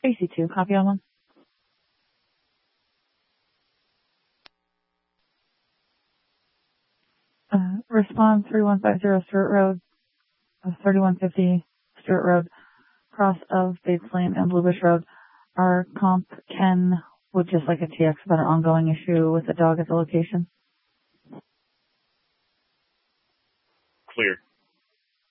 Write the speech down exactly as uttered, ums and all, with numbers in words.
A C two, copy on one. Uh, respond three one five zero Stewart Road, uh, thirty-one fifty Stewart Road, cross of Bates Lane and Bluebush Road. Our comp Ken would just like a T X about an ongoing issue with a dog at the location. Clear.